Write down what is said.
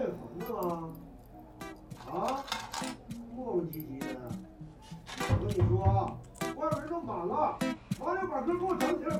疯了吗？啊，磨磨唧唧的。我跟你说，外边都满了，马上把课给我整起来。